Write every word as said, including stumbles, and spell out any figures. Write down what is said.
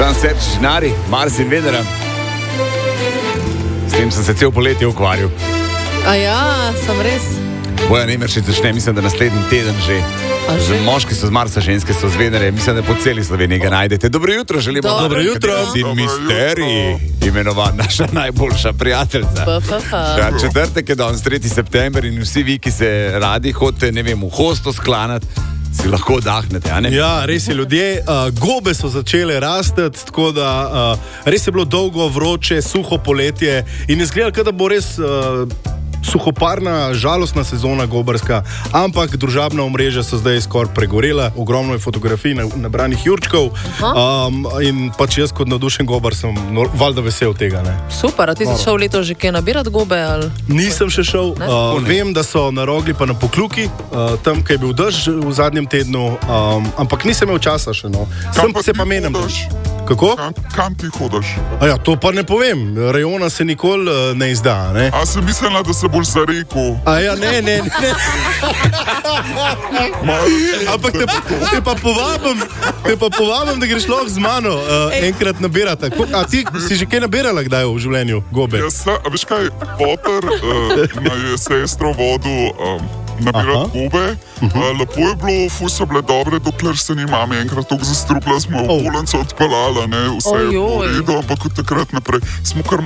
Žan Serč, Žinari, Mars in Venera. S tem sem se cel poletje ukvarjal. A ja, sem res. Bojan Emeršič začne, mislim, da naslednji teden že. že. Moški so z Marsa, ženske so z Venere. Mislim, da po celi Sloveniji ga najdete. Dobro jutro, želimo. Dobro, Dobro jutro. Si misterij, imenovan naša najboljša prijateljica. Ja, četrtek je danes, tretji september in vsi vi, ki se radi hodite, ne vem, v hosto sklanati, si lahko oddahnete, a ne? Ja, res je, ljudje, uh, gobe so začele rastati, tako da uh, res je bilo dolgo, vroče, suho poletje in je izgledalo, da bo res uh, suhoparna, žalostna sezona gobarska, ampak družabna omrežja so zdaj skoraj pregorela, ogromno je fotografij nabranih jurčkov um, in pač jaz kot navdušen gobar sem no, valjda vesel tega. Ne? Super, a ti si šel leto že kaj nabirati gobe? Ali? Nisem še šel, uh, vem, da so na Rogli pa na Pokluki, uh, tam, kaj je bil dež v zadnjem tednu, um, ampak nisem imel časa še. No. Sem pa se pa menim. Kako? Kam, kam ti hodiš? A ja, to pa ne povem. Rajona se nikoli uh, ne izda, ne? A sem mislila, da se boš zarekel. A ja, ne, ne, ne. Ampak te, te pa povabim, te pa povabim, da greš lahko z mano uh, enkrat nabirati. A ti si že kaj nabirala kdaj v življenju, gobe? Ja, se, a veš kaj, Potter uh, na je sestro vodil um, nabirati gobe. Uh, lepo je bilo, ful so bile dobre, dokler se ni mami enkrat tako zastrupila, smo v Polenco odpeljala, ne, vse je v redu, ampak od takrat naprej smo kar